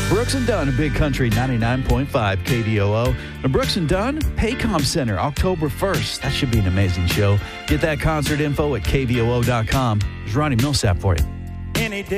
Brooks and Dunn, Big Country 99.5 KDOO. The Brooks and Dunn Paycom Center, October 1st. That should be an amazing show. Get that concert info at kvoo.com. There's Ronnie Millsap for you. Any day.